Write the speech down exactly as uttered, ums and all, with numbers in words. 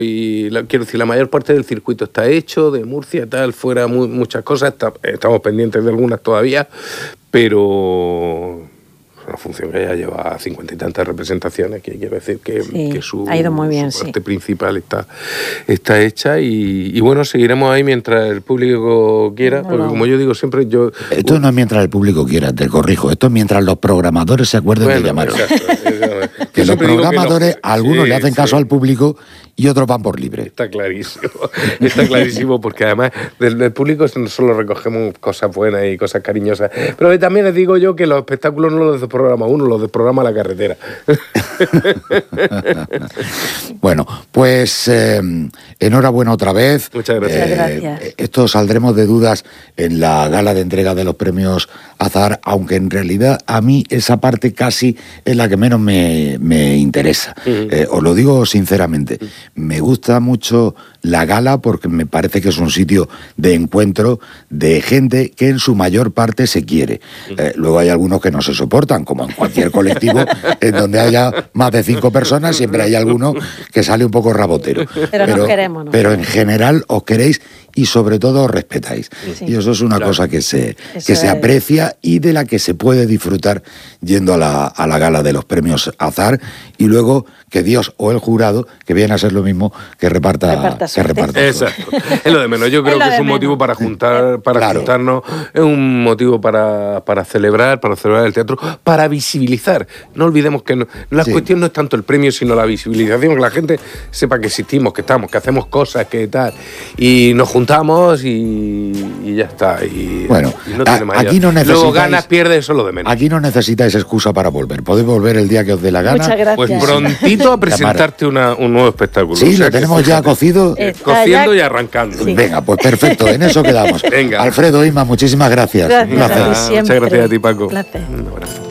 Y la, quiero decir, la mayor parte del circuito está hecho, de Murcia, tal, fuera muy, muchas cosas, está, estamos pendientes de algunas todavía, pero es una función que ya lleva cincuenta y tantas representaciones, que quiero decir que, sí, que su, ha ido muy bien, su parte sí. principal está, está hecha y, y bueno, seguiremos ahí mientras el público quiera, No, porque no. como yo digo siempre, yo... Esto no es mientras el público quiera, te corrijo, esto es mientras los programadores se acuerden Bueno, de llamaros. exacto, exacto. Que los Siempre digo que programadores, no- algunos sí, le hacen caso sí. al público y otros van por libre. Está clarísimo, está clarísimo, porque además del, del público no solo recogemos cosas buenas y cosas cariñosas, pero también les digo yo que los espectáculos no los de programa uno, los de programa La Carretera. Bueno, pues eh, enhorabuena otra vez. Muchas gracias. Muchas gracias. Esto saldremos de dudas en la gala de entrega de los premios Azahar, aunque en realidad a mí esa parte casi es la que menos me, me interesa. Uh-huh. Eh, os lo digo sinceramente. Uh-huh. Me gusta mucho la gala porque me parece que es un sitio de encuentro de gente que en su mayor parte se quiere. Uh-huh. Eh, luego hay algunos que no se soportan, como en cualquier colectivo en donde haya más de cinco personas, siempre hay alguno que sale un poco rabotero. Pero, pero nos queremos. ¿no? Pero en general os queréis y sobre todo os respetáis. Sí. Y eso es una claro. cosa que se, que se aprecia y de la que se puede disfrutar yendo a la, a la gala de los premios Azahar y luego que Dios o el jurado, que viene a ser lo mismo, que reparta, reparta que reparta. Exacto. Es lo de menos. Yo creo es que es un menos. motivo para juntar, para claro. juntarnos, es un motivo para, para celebrar, para celebrar el teatro, para visibilizar. No olvidemos que no, la sí. cuestión no es tanto el premio, sino la visibilización, que la gente sepa que existimos, que estamos, que hacemos cosas, que tal. Y nos juntamos y, y ya está. Y, bueno, y no a, aquí no necesitáis... Luego ganas, pierdes, eso es lo de menos. Aquí no necesitáis excusa para volver. Podéis volver el día que os dé la gana. Muchas gracias. Pues prontito a presentarte una, un nuevo espectáculo. Sí, o sea, lo tenemos ya cocido. Cociendo ya... y arrancando. Sí. Venga, pues perfecto, en eso quedamos. Venga. Alfredo, Inma, muchísimas gracias. Gracias. Un placer. Muchas gracias a ti, Paco. Un placer. Un abrazo.